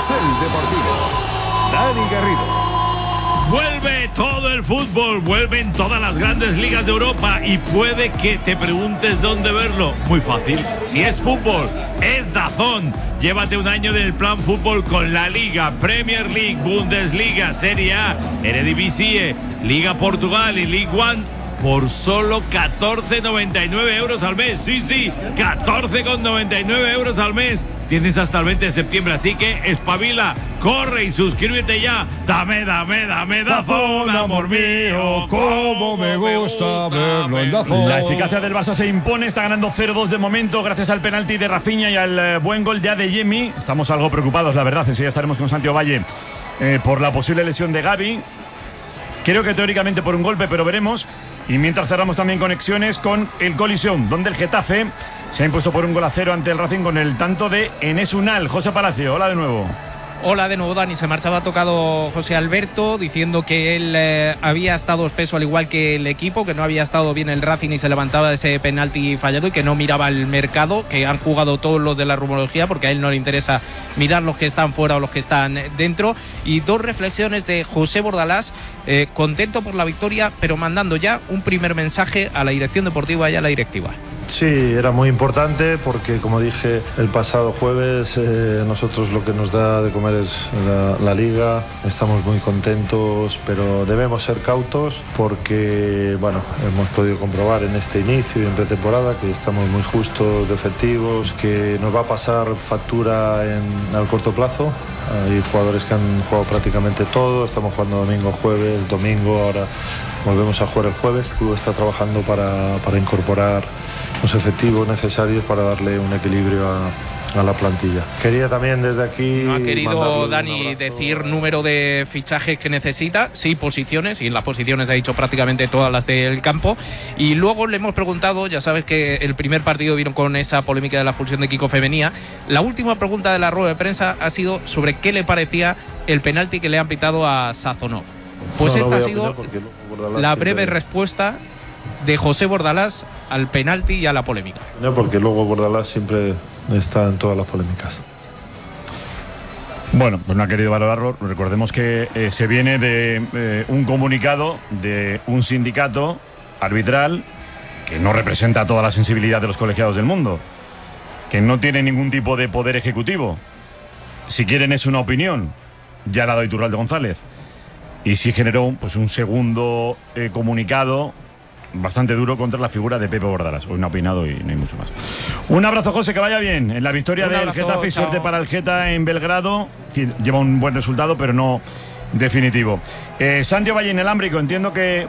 Carrusel Deportivo. Dani Garrido. Vuelve todo el fútbol, vuelven todas las grandes ligas de Europa y puede que te preguntes dónde verlo. Muy fácil, si es fútbol, es DAZN. Llévate un año del plan fútbol con la Liga, Premier League, Bundesliga, Serie A, Eredivisie, Liga Portugal y League One por solo 14,99 euros al mes. Sí, 14,99 euros al mes. Tienes hasta el 20 de septiembre, así que espabila, corre y suscríbete ya. Dame DAZN, amor mío, cómo me gusta verlo en DAZN. La eficacia del Barça se impone, está ganando 0-2 de momento gracias al penalti de Rafinha y al buen gol de Adeyemi. Estamos algo preocupados, la verdad, enseguida estaremos con Santi Valle por la posible lesión de Gavi. Creo que teóricamente por un golpe, pero veremos. Y mientras cerramos también conexiones con el Coliseum, donde el Getafe se ha impuesto por 1-0 ante el Racing con el tanto de Enes Unal. José Palacio, hola de nuevo. Hola de nuevo, Dani. Se marchaba tocado José Alberto diciendo que él había estado espeso al igual que el equipo, que no había estado bien el Racing y se levantaba de ese penalti fallado y que no miraba el mercado, que han jugado todos los de la rumorología porque a él no le interesa mirar los que están fuera o los que están dentro. Y dos reflexiones de José Bordalás, contento por la victoria, pero mandando ya un primer mensaje a la dirección deportiva y a la directiva. Sí, era muy importante porque, como dije el pasado jueves, nosotros lo que nos da de comer es la Liga. Estamos muy contentos, pero debemos ser cautos porque, bueno, hemos podido comprobar en este inicio y en pretemporada que estamos muy justos de efectivos, que nos va a pasar factura al corto plazo. Hay jugadores que han jugado prácticamente todo, estamos jugando domingo, jueves, domingo, ahora volvemos a jugar el jueves. El club está trabajando para incorporar los efectivos necesarios para darle un equilibrio a la plantilla. Quería también desde aquí... No ha querido Dani decir número de fichajes que necesita, sí posiciones, y en las posiciones ha dicho prácticamente todas las del campo. Y luego le hemos preguntado, ya sabes que el primer partido vino con esa polémica de la expulsión de Kiko Femenía. La última pregunta de la rueda de prensa ha sido sobre qué le parecía el penalti que le han pitado a Sazonov. Pues esta ha sido la breve respuesta de José Bordalás al penalti y a la polémica. No, porque luego Bordalás siempre está en todas las polémicas. Bueno, pues no ha querido valorarlo. Recordemos que se viene de un comunicado de un sindicato arbitral que no representa toda la sensibilidad de los colegiados del mundo, que no tiene ningún tipo de poder ejecutivo. Si quieren es una opinión, ya la ha dado Iturralde González. Y sí generó pues un segundo comunicado bastante duro contra la figura de Pepe Bordalás. Hoy no ha opinado y no hay mucho más. Un abrazo, José, que vaya bien en la victoria del Getafe y suerte para el Geta en Belgrado. Lleva un buen resultado, pero no definitivo. Santi Valle en el Ámbrico, entiendo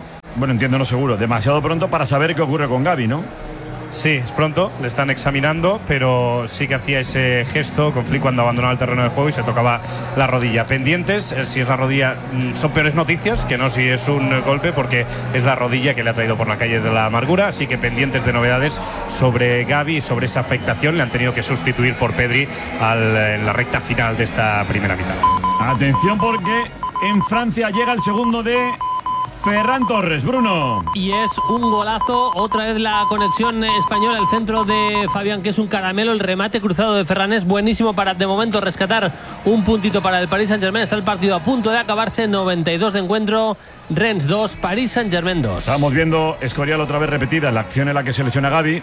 no seguro, demasiado pronto para saber qué ocurre con Gavi, ¿no? Sí, es pronto, le están examinando, pero sí que hacía ese gesto con Flick cuando abandonaba el terreno de juego y se tocaba la rodilla. Pendientes, si es la rodilla, son peores noticias que no si es un golpe, porque es la rodilla que le ha traído por la calle de la amargura. Así que pendientes de novedades sobre Gavi y sobre esa afectación. Le han tenido que sustituir por Pedri en la recta final de esta primera mitad. Atención, porque en Francia llega el segundo de Ferran Torres, Bruno. Y es un golazo, otra vez la conexión española, el centro de Fabián, que es un caramelo, el remate cruzado de Ferran es buenísimo para de momento rescatar un puntito para el Paris Saint-Germain. Está el partido a punto de acabarse, 92 de encuentro, Rennes 2, Paris Saint-Germain 2. Estamos viendo Escorial otra vez repetida, la acción en la que se lesiona Gavi.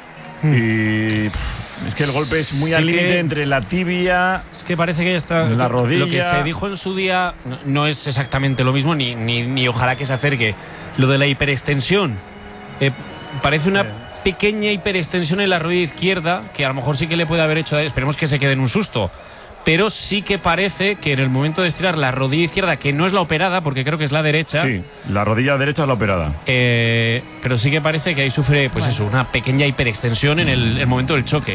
Y es que el golpe es muy al límite entre la tibia. Es que parece que ya está. La rodilla. Lo que se dijo en su día no es exactamente lo mismo, ni ojalá que se acerque. Lo de la hiperextensión. Parece una pequeña hiperextensión en la rodilla izquierda, que a lo mejor sí que le puede haber hecho. Esperemos que se quede en un susto. Pero sí que parece que en el momento de estirar la rodilla izquierda, que no es la operada, porque creo que es la derecha. Sí, la rodilla derecha es la operada. Pero sí que parece que ahí sufre, pues eso, una pequeña hiperextensión en el momento del choque.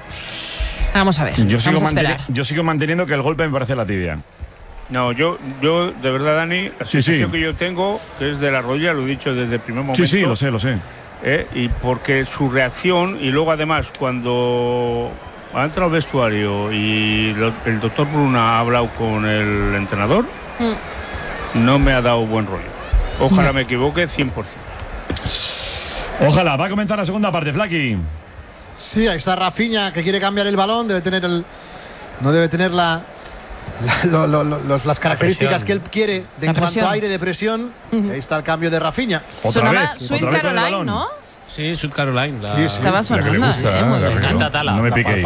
Vamos a ver. Yo sigo manteniendo que el golpe me parece la tibia. No, yo de verdad, Dani, la sensación que yo tengo, que es de la rodilla, lo he dicho desde el primer momento. Sí, lo sé. Y porque su reacción, y luego además cuando ha entrado al vestuario y el doctor Bruna ha hablado con el entrenador, no me ha dado buen rollo. Ojalá me equivoque 100%. Ojalá. Va a comenzar la segunda parte, Flaky. Sí, ahí está Rafinha, que quiere cambiar el balón, no debe tener las características que él quiere en cuanto a aire de presión. Ahí está el cambio de Rafinha. Sonaba Sweet Caroline, ¿no? Sí, Sweet Caroline. Sí. Estaba sonando. La que le gusta, muy la bien. que Canta Tala. No me piquéis.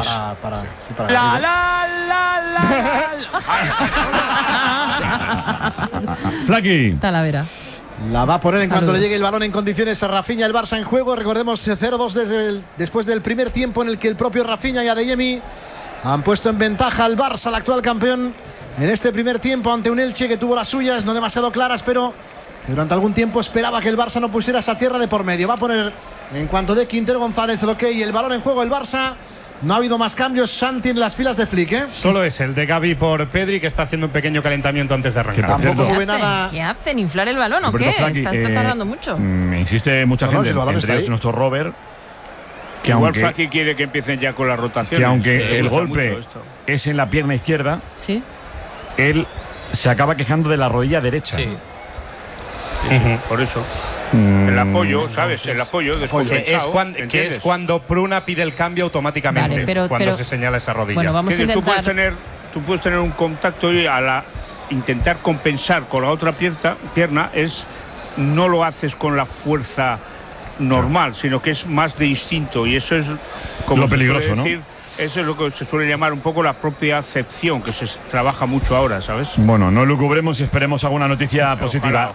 Flaky. Talavera. La va a poner en cuanto Saludos. le llegue el balón en condiciones a Rafinha, el Barça en juego. Recordemos 0-2 después del primer tiempo en el que el propio Rafinha y Adeyemi han puesto en ventaja al Barça, el actual campeón, en este primer tiempo ante un Elche que tuvo las suyas, no demasiado claras, pero que durante algún tiempo esperaba que el Barça no pusiera esa tierra de por medio. Va a poner en cuanto de Quintero González el ok y el balón en juego el Barça. No ha habido más cambios, Santi, en las filas de Flick, ¿eh? Solo es el de Gavi por Pedri, que está haciendo un pequeño calentamiento antes de arrancar. Tampoco ¿Qué tuve hacen? nada. ¿Qué hacen? ¿Inflar el balón o Roberto qué? Flaky, Está tardando mucho. Insiste mucha No, no, gente, si el balón entre está ellos ahí. nuestro Robert, que Igual aunque, Flaky quiere que empiecen ya con las rotaciones. que aunque Le el gusta golpe mucho esto. es en la pierna izquierda, Sí. él se acaba quejando de la rodilla derecha. Sí, por eso. El apoyo, ¿sabes? El apoyo descompensado. Que es cuando Pruna pide el cambio automáticamente, Vale, pero- cuando pero- se señala esa rodilla. Bueno, vamos a Tú puedes intentar. tener un contacto y intentar compensar con la otra pierna es no lo haces con la fuerza normal, sino que es más de instinto, y eso es como Lo se suele peligroso, ¿no? decir, eso es lo que se suele llamar un poco la propia acepción, que se trabaja mucho ahora, ¿sabes? Bueno, no lucubremos y esperemos alguna noticia positiva.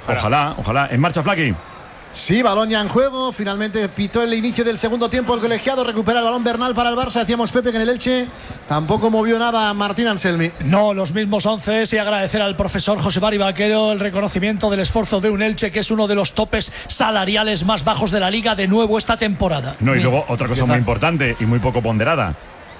Ojalá. En marcha, Flaky. Sí, balón ya en juego. Finalmente pitó el inicio del segundo tiempo el colegiado. Recupera el balón Bernal para el Barça. Decíamos Pepe que en el Elche tampoco movió nada Martín Anselmi. No, los mismos 11 y agradecer al profesor José Mari Vaquero el reconocimiento del esfuerzo de un Elche que es uno de los topes salariales más bajos de la liga de nuevo esta temporada. No, y luego otra cosa muy importante y muy poco ponderada.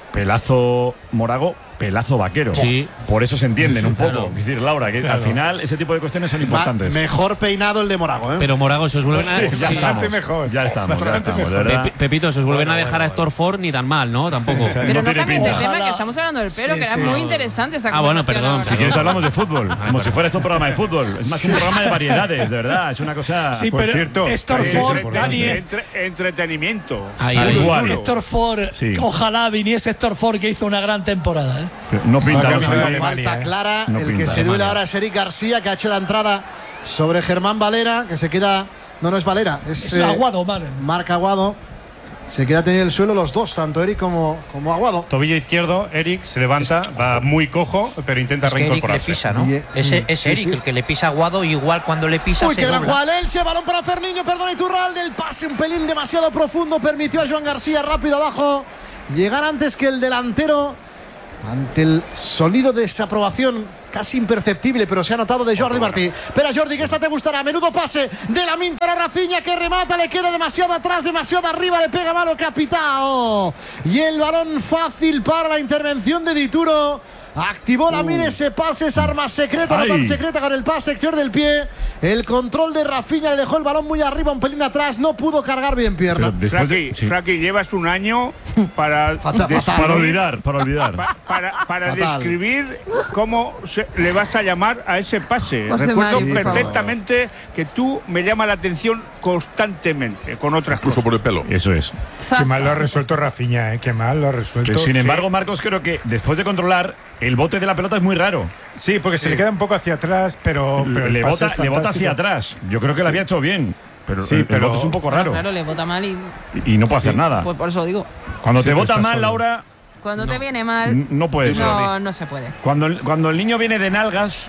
Pelazo Morago, pelazo Vaquero. Sí. Por eso se entienden un poco. Claro. Es decir, Laura, que Claro. al final ese tipo de cuestiones son importantes. Mejor peinado el de Morago, ¿eh? Pero Morago, se os vuelven a. Ya sí. estamos. Ya estamos, de verdad. Pepito, se os vuelven a dejar a Héctor Ford ni tan mal, ¿no? Tampoco. Pero no tiene cambies de pinta. tema, que estamos hablando del pelo, Sí, que era sí. muy interesante esta Bueno, conversación perdón. ahora. Si quieres hablamos de fútbol, como si fuera esto un programa de fútbol. Es más un programa de variedades, de verdad. Es una cosa. Sí, Por pero cierto, Héctor sí, Ford, sí, Dani, Entretenimiento. Ahí, Tal ahí. cual. Héctor Ford, Sí. ojalá viniese Héctor Ford, que hizo una gran temporada. No pinta. Vaya, no vaya, pinta. vaya. Falta clara. No El que pinta. se duele Alemania. ahora es Eric García, que ha hecho la entrada sobre Germán Valera, que se queda. No es Valera, Es Aguado, madre. Marc Aguado. Se queda teniendo el suelo los dos, tanto Eric como Aguado. Tobillo izquierdo, Eric se levanta, va muy cojo, pero intenta Es que Eric le reincorporarse. pisa, ¿no? Es Sí, Eric sí. el que le pisa a Aguado, igual cuando le pisa Uy, se qué gran dobla. jugada el Elche, balón para Ferniño, perdón, Iturralde, el pase un pelín demasiado profundo, permitió a Joan García rápido abajo llegar antes que el delantero, ante el sonido de desaprobación casi imperceptible, pero se ha notado de Jordi Martí. Espera, Jordi, que esta te gustará. Menudo pase de la minta a Rafinha, que remata, le queda demasiado atrás, demasiado arriba, le pega malo Capitao. Y el balón fácil para la intervención de Dituro. Activó la mira, ese pase, esa arma secreta, no tan Ay. secreta con el pase exterior del pie. El control de Rafinha le dejó el balón muy arriba, un pelín atrás, no pudo cargar bien pierna. Pero después de- sí. Fraki, llevas un año para Fatal. Para olvidar, para olvidar. para Fatal. describir cómo le vas a llamar a ese pase. José Recuerdo Mari, por perfectamente que tú me llamas la atención constantemente con otras Incluso cosas. por el pelo. Eso es. Qué mal lo ha resuelto Rafinha, qué mal lo ha resuelto. Pero, sin embargo, Marcos, creo que después de controlar, el bote de la pelota es muy raro. Sí, porque se le queda un poco hacia atrás, pero el le pase bota es hacia fantástico. atrás. Yo creo que lo había hecho bien. Pero, Sí, el pero- bote es un poco raro. Claro, le bota mal y Y no puede hacer nada. pues por eso lo digo. Cuando Sí, te pero bota está mal, solo. Laura, Cuando te viene mal, no puedes. no se puede. Cuando el niño viene de nalgas,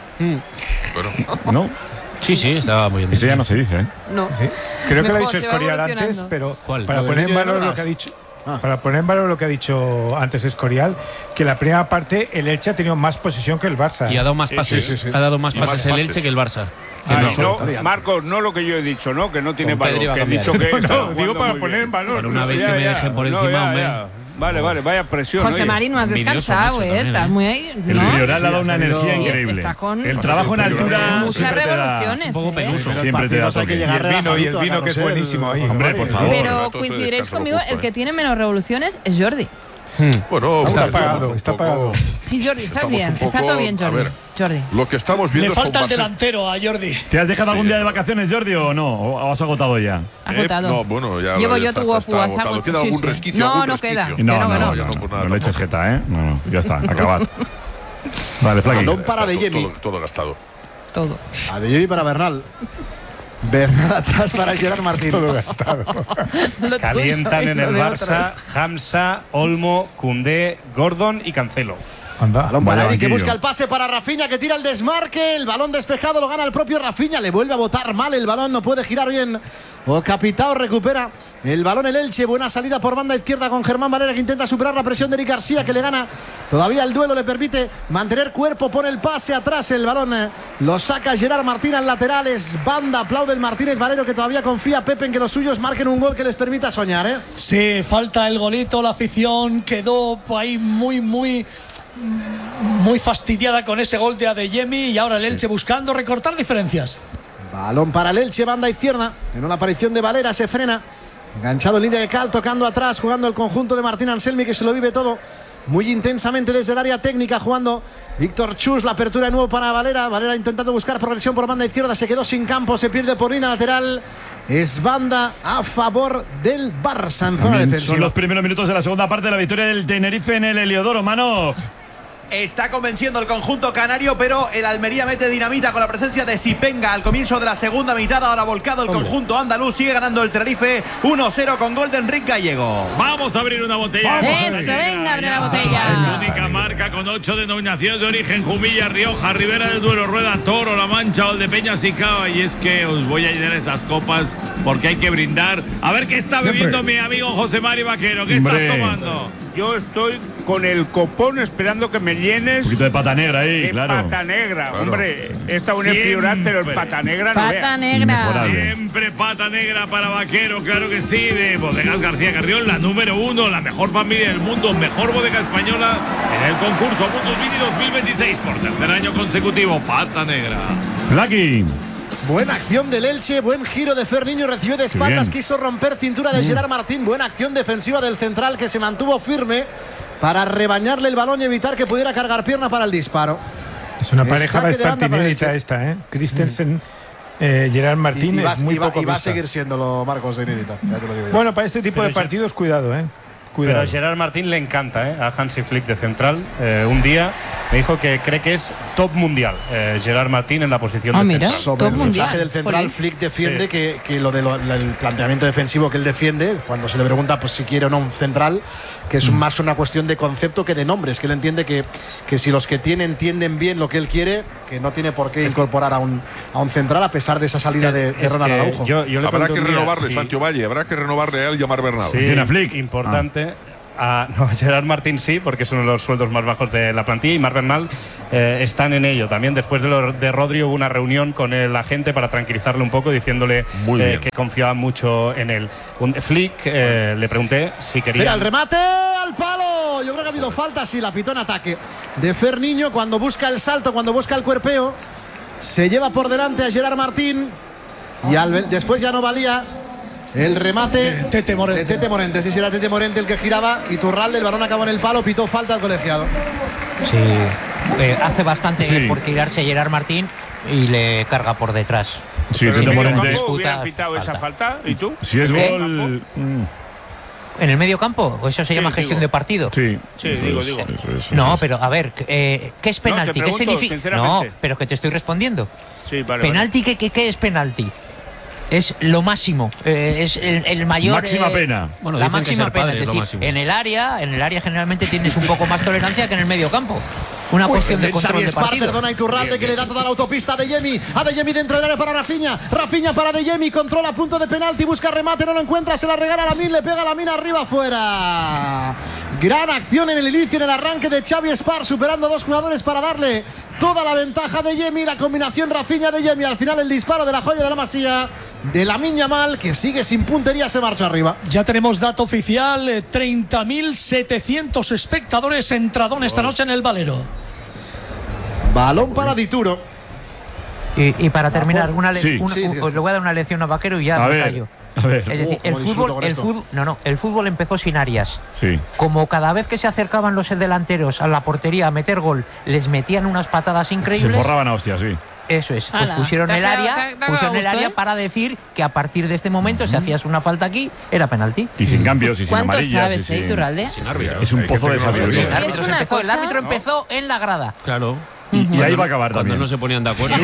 ¿no? Sí, sí, estaba muy bien. Eso ya no se dice, ¿eh? No. Sí. Creo que lo ha Mejor, dicho se va Escorial antes, evolucionando. pero ¿Cuál? para ¿Lo del poner en niño de valor lo Navas? que ha dicho. Para poner en valor lo que ha dicho antes Escorial, que la primera parte el Elche ha tenido más posesión que el Barça. Y ha dado más pases. sí, sí. Ha dado más Y más pases el pases. Elche que el Barça. Ah, No, Marcos, no lo que yo he dicho, ¿no? Que no tiene Con valor. Pedri va a Que he cambiar. dicho que No, estaba digo jugando para muy poner bien. en valor. Por una vez que me dejen por encima, hombre. Vale, vaya presión. José oye. Mari, no has Envidioso descansado, mucho también, estás ¿eh? muy ahí. El ¿no? Rioral ha dado una energía Sí, increíble. está con El trabajo en altura muchas siempre te da. revoluciones. un poco ¿eh? peluso. Siempre te da Partidos hay que toque. llegar Y el vino que es Carrusel, buenísimo ahí. Hombre, por favor. Pero Entonces, coincidiréis descanso lo conmigo, justo, el que tiene menos revoluciones es Jordi. Bueno, Está un pagado, poco- está pagado. Sí, Jordi, estás Estamos bien. un poco- Está todo bien, a Jordi. ver. Jordi. Lo que estamos Le viendo son falta el bases. delantero a Jordi. ¿Te has dejado algún día de vacaciones, Jordi, o no? ¿O has agotado ya? Agotado. No, bueno, ya Llevo ya yo está, tu está WhatsApp. agotado. ¿Queda Sí, algún sí. resquicio? No, algún no resquicio? queda. No, Que no, que no, no. ya no, pues nada, no le eches tampoco. jeta, ¿eh? No, ya está, acabad. Vale, Flaqui. Balón para De Jemi. Todo gastado. Todo. A De Jemi para Bernal. Bernal atrás para Gerard Martín. Todo gastado. Calientan en el Barça Hamza, Olmo, Koundé, Gordon y Cancelo. Balón para Vaya Eric, que banquillo. busca el pase para Rafinha, que tira el desmarque. El balón despejado lo gana el propio Rafinha. Le vuelve a botar mal el balón, no puede girar bien. O Capitao recupera el balón el Elche. Buena salida por banda izquierda con Germán Valera, que intenta superar la presión de Eric García, que le gana. Todavía el duelo le permite mantener cuerpo, pone el pase atrás. El balón lo saca Gerard Martín al lateral. Es banda, aplaude el Martínez Valero, que todavía confía Pepe en que los suyos marquen un gol que les permita soñar, ¿eh? Sí, falta el golito. La afición quedó ahí muy fastidiada con ese gol de Adeyemi. Y ahora el Elche buscando recortar diferencias. Balón para el Elche, banda izquierda. En una aparición de Valera se frena. Enganchado en línea de cal, tocando atrás, jugando el conjunto de Martín Anselmi, que se lo vive todo muy intensamente desde el área técnica, jugando Víctor Chus. La apertura de nuevo para Valera. Valera intentando buscar progresión por banda izquierda. Se quedó sin campo, se pierde por línea lateral. Es banda a favor del Barça en zona defensiva. Son los primeros minutos de la segunda parte de la victoria del Tenerife en el Heliodoro, mano. Está convenciendo el conjunto canario, pero el Almería mete dinamita con la presencia de Sipenga al comienzo de la segunda mitad. Ahora volcado el conjunto andaluz, sigue ganando el Tenerife 1-0 con gol de Enrique Gallego. Vamos a abrir una botella. Eso, venga, abre la botella. Es única marca con 8 denominaciones de origen: Jumilla, Rioja, Ribera del Duero, Rueda, Toro, La Mancha, Valdepeñas y Cava. Y es que os voy a llenar esas copas porque hay que brindar. A ver qué está bebiendo mi amigo José Mari Vaquero. ¿Qué estás tomando? Yo estoy con el copón esperando que me llenes. Un poquito de pata negra ahí, de claro. pata negra, Claro. hombre. Está un enfriurante, pero el pata negra no Pata vea. negra. Siempre pata negra para Vaquero, claro que sí, de Bodegas García Carrión, la número 1, la mejor familia del mundo, mejor bodega española en el concurso Mundus Vini 2026 por tercer año consecutivo. Pata negra. Flaqui. Buena acción del Elche, buen giro de Ferniño, recibió de espaldas, quiso romper cintura de Gerard Martín. Buena acción defensiva del central, que se mantuvo firme para rebañarle el balón y evitar que pudiera cargar pierna para el disparo. Es una pareja Saque de bastante banda para el inédita Elche. esta, ¿eh? Christensen, Gerard Martín, es muy poco y va a vista. seguir siéndolo, Marcos, de inédita. Ya te lo digo yo. Bueno, para este tipo de partidos, cuidado, ¿eh? Cuidado. Pero a Gerard Martín le encanta a Hansi Flick de central. Un día me dijo que cree que es top mundial Gerard Martín en la posición de central. Sobre el fichaje del central, Flick defiende que lo del planteamiento defensivo que él defiende, cuando se le pregunta pues si quiere o no un central, que es más una cuestión de concepto que de nombres, que él entiende que si los que entienden bien lo que él quiere, que no tiene por qué incorporar a un central a pesar de esa salida de Ronald Araujo. Habrá que renovarle, Sancho Valle, habrá que renovarle a él y a Omar Bernal. Sí, importante. No, Gerard Martín sí, porque es uno de los sueldos más bajos de la plantilla, y Marc Bernal están en ello. También después de Rodri hubo una reunión con el agente para tranquilizarle un poco, diciéndole que confiaba mucho en él. Flick le pregunté si quería. Mira, el remate al palo. Yo creo que ha habido falta, sí, la pitó en ataque de Ferniño cuando busca el salto, cuando busca el cuerpeo. Se lleva por delante a Gerard Martín y después ya no valía. El remate de Tete Morente. Sí, era Tete Morente el que giraba. Y Turralde, el balón acabó en el palo, pitó falta al colegiado. Sí, hace bastante por tirarse a Gerard Martín y le carga por detrás. Sí, Pero Tete en el Morente. medio campo hubieran pitado esa falta. ¿Y tú? Si es ¿Eh? gol. ¿En el medio campo? ¿O eso se llama gestión de partido? Sí. Sí, digo. No, pero a ver, ¿qué es penalti? No, te ¿Qué pregunto, significa? sinceramente. No, pero que te estoy respondiendo. Sí, vale. ¿Penalti? ¿Qué es penalti? Es lo máximo, es el mayor. Máxima pena. Bueno, la dicen que máxima ser pena. padre Es es lo decir, máximo. en el área generalmente tienes un poco más tolerancia que en el medio campo. Una cuestión de control Xavi de Espar, partido. perdona, Iturralde, que le da toda la autopista a De Jemi. A De Jemi dentro del área para Rafinha. Rafinha para De Jemi, controla punto de penalti, busca remate, no lo encuentra, se la regala a Lamin, le pega a Lamin arriba, fuera. Gran acción en el inicio, en el arranque de Xavi Espar, superando a dos jugadores para darle toda la ventaja de Jemi. La combinación Rafinha-De Jemi. Al final el disparo de la joya de la Masía, de Lamine Yamal, que sigue sin puntería, se marcha arriba. Ya tenemos dato oficial, 30.700 espectadores entradón esta noche en el Valero. Balón para Dituro. Y para terminar, Sí. le voy a dar una lección a Vaquero y ya A me ver, callo. a ver. Es decir, cómo disfruto con esto. el fútbol empezó sin Arias. Sí. Como cada vez que se acercaban los delanteros a la portería a meter gol, les metían unas patadas Se increíbles. forraban a hostias, sí. Eso es, pues Ala, pusieron te ha el quedado- área, te ha quedado gusto, ¿eh? para decir que a partir de este momento, si hacías una falta aquí, era penalti. Y sin cambios y sin ¿Cuánto amarillas. sabes, y sin- Iturralde? Sin árbitro. Es un pozo de sabiduría. Es que es una El cosa- árbitro empezó en la grada. Claro. Y ahí va a acabar Cuando también. no se ponían de acuerdo.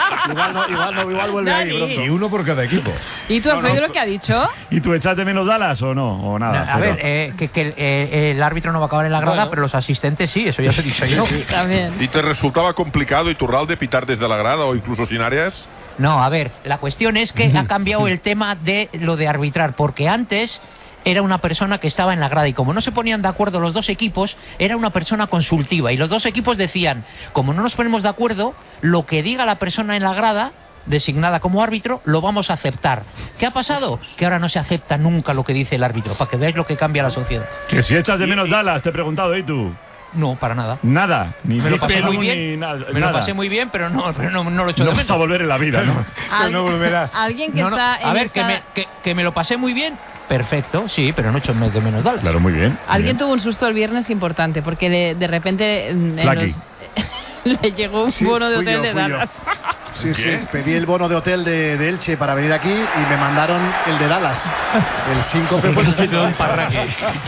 igual vuelve ahí Dani. pronto. Y uno por cada equipo. ¿Y tú has oído lo que ha dicho? ¿Y tú echaste menos Dallas o no? ¿O nada? A ver, el árbitro no va a acabar en la grada, pero los asistentes sí, eso ya os he dicho yo. Está bien. ¿Y te resultaba complicado, Iturralde, pitar desde la grada o incluso sin áreas? No, a ver, la cuestión es que ha cambiado el tema de lo de arbitrar, porque antes era una persona que estaba en la grada y como no se ponían de acuerdo los dos equipos, era una persona consultiva y los dos equipos decían, como no nos ponemos de acuerdo, lo que diga la persona en la grada designada como árbitro, lo vamos a aceptar. ¿Qué ha pasado? Que ahora no se acepta nunca lo que dice el árbitro, para que veáis lo que cambia la sociedad. Que si echas de menos Dallas, te he preguntado, ¿y tú? No, para nada. Nada, ni Me lo pasé pelón, muy ni bien, nada. me lo pasé muy bien, pero no lo echo de No menos. vas a volver en la vida, ¿no? No volverás. Alguien que No, no, está en a ver, esta- que me lo pasé muy bien, perfecto, sí, pero no echo de menos Dallas. Claro, muy bien. Alguien tuvo un susto el viernes importante porque de repente Flaky. le llegó un Sí, bono de fui hotel yo, de fui yo. Dallas. Sí, sí, pedí el bono de hotel de Elche para venir aquí y me mandaron el de Dallas. El síncope fue el sitio de un parraque.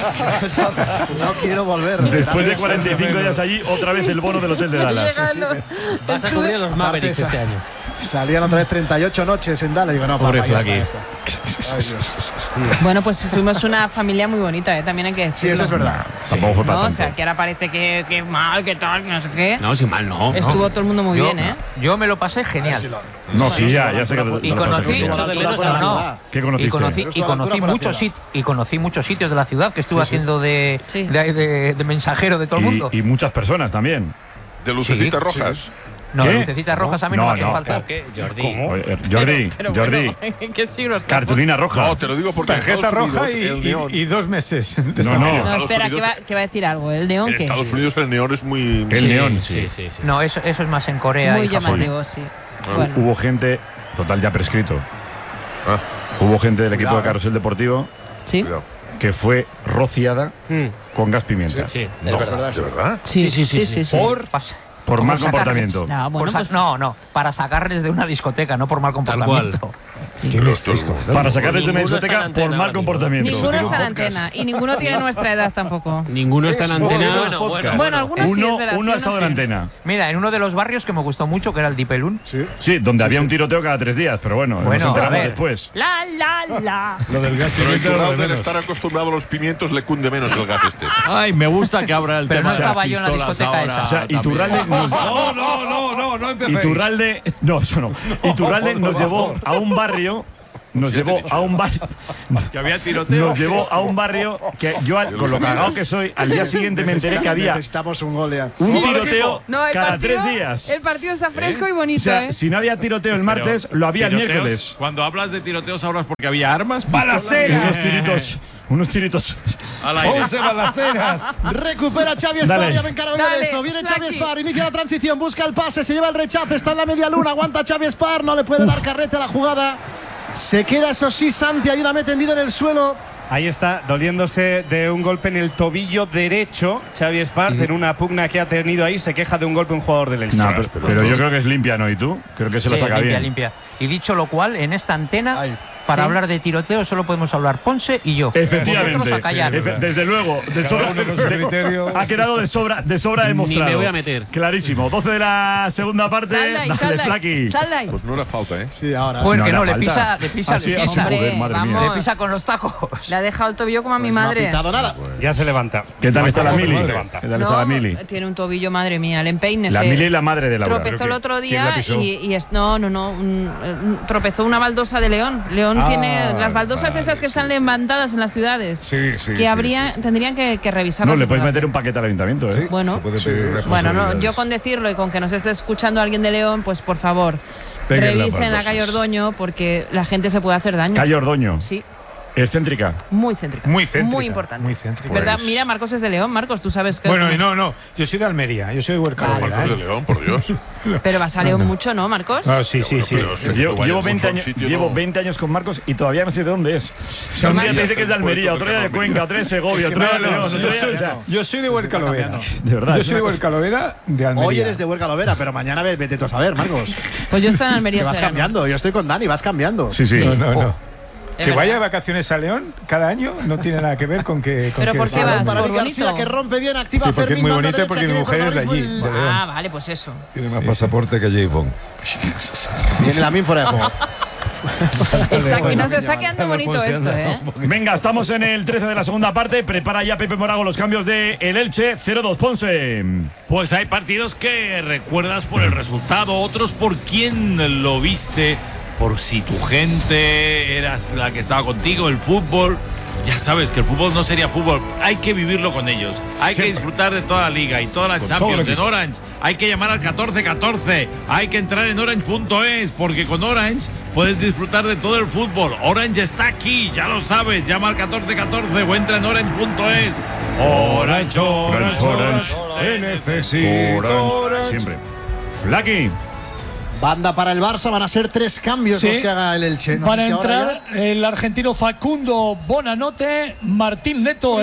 No quiero volver. Después de 45 días allí, otra vez el bono del hotel de Dallas. Vas a cubrir a los Mavericks Aparte, este año. Salían otra vez 38 noches en Dallas. Digo, no, Pobre papá, ya Flaky. está. Ay, Dios. Bueno, pues fuimos una familia muy bonita, también hay que decirlo. Sí, eso es verdad. Tampoco fue No, para o sea, tanto. que ahora parece que mal, que tal, que no sé qué. No, sin mal, no. Estuvo todo el mundo muy Yo- bien, ¿eh? Yo me lo pasé genial. No, sí, ya sé que Y conocí, ¿Qué conociste? y conocí muchos sitios de la ciudad que estuve Sí, sí. haciendo de mensajero de todo el mundo. Y muchas personas también. ¿De lucecitas Sí, rojas? No, ¿Qué? lucecitas rojas a mí no, me hacían falta. ¿Cómo? Jordi, Jordi. ¿En qué siglo estamos? Cartulina roja. No, te lo digo porque en Tarjeta Estados roja Unidos el neón- y 2 meses. de No, salario. no. No, Estados espera, Unidos- que va a decir algo. ¿El neón En qué? Estados Unidos el neón es muy... El neón, sí. No, eso es más en Corea Muy y Japón. llamativo, sí. Bueno. Hubo gente, total ya prescrito. Ah, Hubo gente del equipo Cuidado, de Carrusel Deportivo ¿Sí? cuidado. que fue rociada con gas pimienta. No, ¿de verdad? Sí, sí, sí. Por mal sacarles. comportamiento. No, bueno, pues- no, para sacarles de una discoteca, no por mal comportamiento. Pero esto es- Para sacarles de una Ninguno está discoteca en antena por mal ahora mismo. comportamiento. Ninguno está en antena y ninguno tiene nuestra edad tampoco. Ninguno está en Eso, antena. Bueno, algunos sí, es Uno, verdad. uno sí, ha estado en sí. antena. Mira, en uno de los barrios que me gustó mucho, que era el Dipelún. Sí, donde había un tiroteo cada 3 días, pero bueno, Bueno, nos a enteramos ver. después. La, la, la. Lo del gas Pero a pimienta era lo de Iturralde, al menos. estar acostumbrado a los pimientos, le cunde menos el gas este. Ay, me gusta que abra el Pero tema no de las estaba yo en la pistolas discoteca ahora esa. O sea, también. Iturralde nos, no empecéis. Iturralde, no, eso no. Iturralde nos llevó a un barrio. Nos llevó a un barrio. Que había tiroteo. Nos llevó a un barrio que yo, con lo cagado que soy, al día siguiente me enteré que había Necesitamos un gol ya. un tiroteo No, el cada partido, 3 días. El partido está fresco y O bonito, sea, ¿eh? si no había tiroteo el martes, lo había el Tiroteos, miércoles. Cuando hablas de tiroteos, hablas porque había armas. Y unos tiritos. Al aire. balaceras. Recupera Xavi Espar, Dale. ya me encargo yo Dale, de esto. Viene Xavi Flaky. Espar, inicia la transición, busca el pase, se lleva el rechazo, está en la media luna, aguanta Xavi Espar, no le puede dar carrete a la jugada. Se queda, eso sí, Santi, ayúdame, tendido en el suelo. Ahí está, doliéndose de un golpe en el tobillo derecho. Xavi Espart, en una pugna que ha tenido ahí, se queja de un golpe un jugador del Elche. No, pero yo creo que es limpia, ¿no? ¿Y tú? Creo que se la Sí, saca limpia, bien. limpia. Y dicho lo cual, en esta antena, para Sí. hablar de tiroteo, solo podemos hablar Ponce y yo. Efectivamente. Vosotros a callar. Desde luego, de sobra, uno con su criterio. ha quedado de sobra demostrado. Ni me voy a meter. Clarísimo. 12 de la segunda parte. Sal de ahí, sal Dale, de ahí, Flaky. sal de ahí. Pues no era falta, ¿eh? Sí, ahora. Joder, que No, no, le le pisa, falta. le pisa, Ah, sí, le ah, sí, pisa. joder, madre mía. vamos. Le pisa con los tacos. Le ha dejado el tobillo como a mi No ha madre. pitado nada. Ya se levanta. ¿Qué tal está la Madre, Mili? se ¿Qué levanta. tal está la Mili? Tiene un tobillo, madre mía, el empeine. La Mili es la madre de Laura. Tropezó el otro ¿Quién la día pisó? tropezó una baldosa de León. León tiene las baldosas estas que están levantadas en las ciudades. Sí, sí. Que tendrían que revisarlas. No, le y puedes ponerlas. meter un paquete al ayuntamiento, ¿eh? Bueno, Se puede pedir bueno, no, yo responsabilidades. con decirlo y con que nos esté escuchando alguien de León, pues por favor, Peguen las revisen la baldosas. calle Ordoño porque la gente se puede hacer daño. Calle Ordoño. Sí. Excéntrica. Muy céntrica. Muy céntrica. Muy importante. Muy céntrica. ¿Verdad? Pues- Mira, Marcos es de León. Marcos, tú sabes que. Bueno, no. Yo soy de Almería. Yo soy de Huerca Vale. Lovera, Marcos de León, por Dios. Pero vas a León mucho, ¿no, Marcos? Ah, sí. Pero sé que tú vayas Llevo, mucho 20 a un años, sitio, llevo ¿no? 20 años con Marcos y todavía no sé de dónde es. Un día te dice que es de Almería, otro día de Cuenca, otro día de Segovia, otro día de León. otro día- o sea, Yo soy de Huerca Lovera. de verdad. Yo es soy de una Huerca Lovera de Almería. Hoy eres de Huerca Lovera, pero mañana vete tú a saber, Marcos. Pues yo estoy en Almería Que vas este verano. cambiando. Yo estoy con Dani, vas cambiando. Sí, sí. No. Es Que verdad. vaya de vacaciones a León cada año no tiene nada que ver con que. Pero ¿por qué vas? Para ¿Por Vic García, bonito? que rompe bien, activa Sí, porque es Fermín, muy banda bonito, derecha, porque mi quiere mujer es de allí, protagonismo de León. Ah, vale, pues eso. Tiene más pasaporte que J-Bone. Viene la min fuera de juego. Está aquí, nos está quedando bonito esto, ¿eh? Venga, estamos en el 13 de la segunda parte. Prepara ya Pepe Morago los cambios de el Elche. 0-2 Ponce. Pues hay partidos que recuerdas por el resultado, otros por quién lo viste, por si tu gente era la que estaba contigo, el fútbol. Ya sabes que el fútbol no sería fútbol, hay que vivirlo con ellos. Hay que disfrutar de toda la liga y todas las Con Champions todo el en equipo. Orange. Hay que llamar al 1414. Hay que entrar en orange.es porque con Orange puedes disfrutar de todo el fútbol. Orange está aquí, ya lo sabes. Llama al 1414 o entra en orange.es. Orange. Te necesito, Orange. Siempre. Flaky. Banda para el Barça, van a ser 3 cambios Sí. los que haga el Elche. No Van sé a si ahora entrar el argentino Facundo Bonanote, Martín Neto,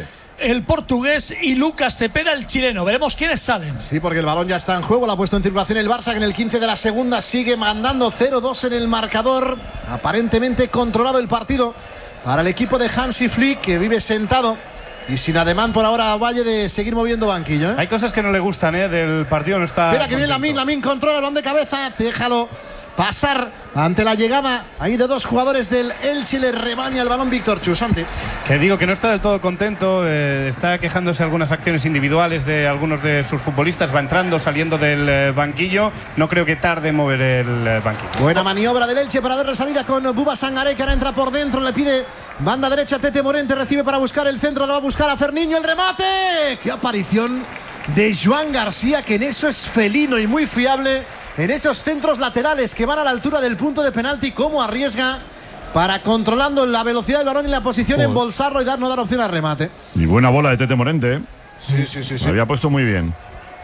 el portugués, y Lucas Cepeda, el chileno. Veremos quiénes salen. Sí, porque el balón ya está en juego, lo ha puesto en circulación el Barça, que en el 15 de la segunda sigue mandando 0-2 en el marcador. Aparentemente controlado el partido para el equipo de Hansi Flick, que vive sentado y sin ademán por ahora a Valle de seguir moviendo banquillo. ¿eh? Hay cosas que no le gustan del partido, no está. Espera que viene contento. Lamin controla el balón de cabeza, déjalo pasar ante la llegada ahí de 2 jugadores del Elche, le rebaña el balón Víctor Chusante. Que digo que no está del todo contento, está quejándose de algunas acciones individuales de algunos de sus futbolistas, va entrando, saliendo del banquillo, no creo que tarde en mover el banquillo. Buena maniobra del Elche para darle salida con Buba Sangaré, que ahora entra por dentro, le pide banda derecha Tete Morente, recibe para buscar el centro, lo va a buscar a Ferniño, el remate. ¡Qué aparición de Joan García, que en eso es felino y muy fiable! En esos centros laterales que van a la altura del punto de penalti, cómo arriesga para, controlando la velocidad del balón y la posición, Joder. embolsarlo y no dar opción al remate. Y buena bola de Tete Morente. Sí. Lo había puesto muy bien.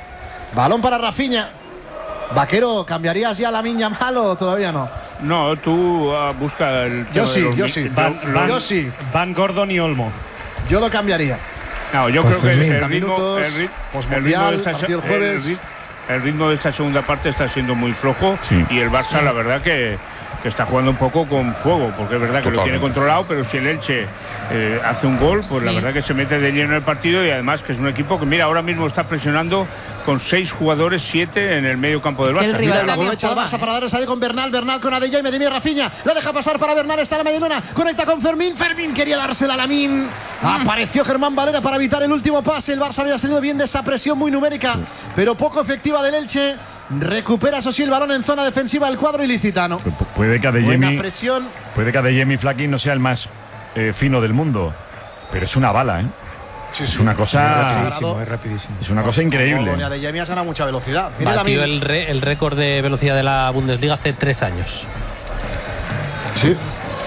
Balón para Rafinha. Vaquero, ¿cambiarías ya la Miña mal o todavía no? No, tú busca el tema de los yo sí. Van Gordon y Olmo. Yo lo cambiaría. No, yo Por creo que Fermín. el ritmo, minutos, el ritmo posmundial, de esta, partido el jueves. el ritmo de esta segunda parte está siendo muy flojo y el Barça, la verdad que está jugando un poco con fuego, porque es verdad que lo tiene controlado, pero si el Elche hace un gol, pues la verdad que se mete de lleno en el partido, y además que es un equipo que, mira, ahora mismo está presionando con 6 jugadores, 7 en el medio campo del Barça. Mira, la aprovecha el Barça para darle salida con Bernal con Adeyemi, Medellín, Rafinha, la deja pasar para Bernal, está la medialuna, conecta con Fermín quería dársela a Lamin, apareció Germán Valera para evitar el último pase, el Barça había salido bien de esa presión muy numérica, pero poco efectiva del Elche. Recupera, eso sí, el balón en zona defensiva del cuadro ilicitano. Puede que Buena Adeyemi, presión. puede que Adeyemi Flaky no sea el más fino del mundo, pero es una bala, ¿eh? Es una cosa. Es rapidísimo. Es una cosa increíble. Con Adeyemi ha ganado mucha velocidad. Mira Batió Lamin. el récord de velocidad de la Bundesliga hace 3 años. Sí.